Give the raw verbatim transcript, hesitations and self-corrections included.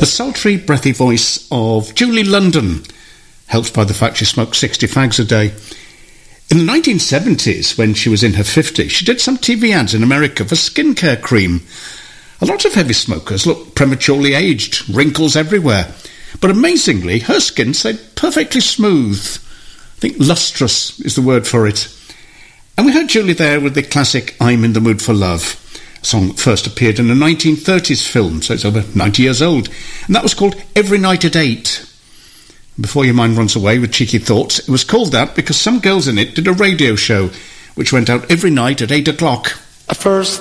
sultry, breathy voice of Julie London, helped by the fact she smoked sixty fags a day. In the nineteen seventies, when she was in her fifties, she did some T V ads in America for skincare cream. A lot of heavy smokers look prematurely aged, wrinkles everywhere. But amazingly, her skin stayed perfectly smooth. I think lustrous is the word for it. And we heard Julie there with the classic I'm in the Mood for Love, a song that first appeared in a nineteen thirties film, so it's over ninety years old. And that was called Every Night at Eight. Before your mind runs away with cheeky thoughts, it was called that because some girls in it did a radio show which went out every night at eight o'clock. At first